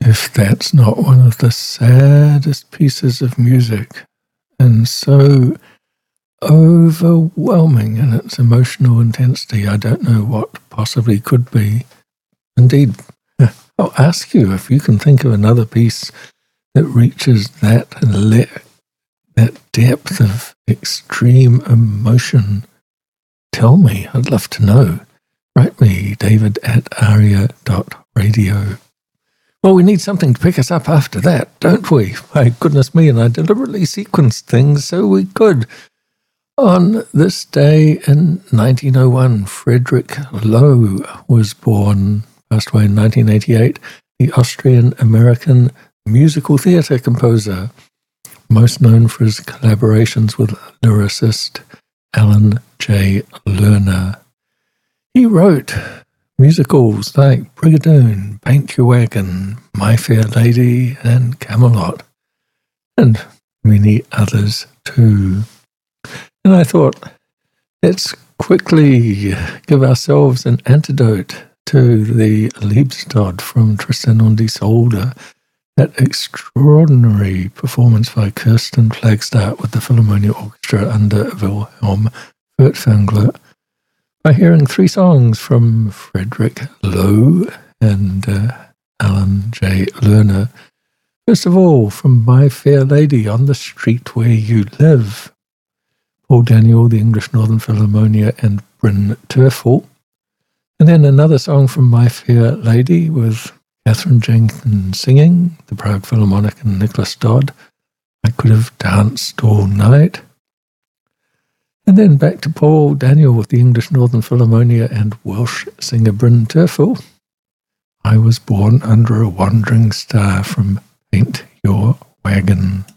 if that's not one of the saddest pieces of music, and so overwhelming in its emotional intensity, I don't know what possibly could be. Indeed, I'll ask you if you can think of another piece that reaches that depth of extreme emotion. Tell me, I'd love to know. Write me, david@aria.radio. Well, we need something to pick us up after that, don't we? My goodness me, and I deliberately sequenced things so we could. On this day in 1901, Frederick Loewe was born, passed away in 1988, the Austrian-American musical theatre composer, most known for his collaborations with lyricist Alan J. Lerner. He wrote musicals like Brigadoon, Paint Your Wagon, My Fair Lady, and Camelot, and many others too. And I thought, let's quickly give ourselves an antidote to the Liebestod from Tristan und Isolde, that extraordinary performance by Kirsten Flagstad with the Philharmonia Orchestra under Wilhelm Furtwängler, by hearing three songs from Frederick Loewe and Alan J. Lerner. First of all, from My Fair Lady, On the Street Where You Live, Paul Daniel, the English Northern Philharmonia, and Bryn Terfel. And then another song from My Fair Lady with Catherine Jenkins singing, the Prague Philharmonic, and Nicholas Dodd, I Could Have Danced All Night. And then back to Paul Daniel with the English Northern Philharmonia and Welsh singer Bryn Terfel, I Was Born Under a Wandering Star from Paint Your Wagon.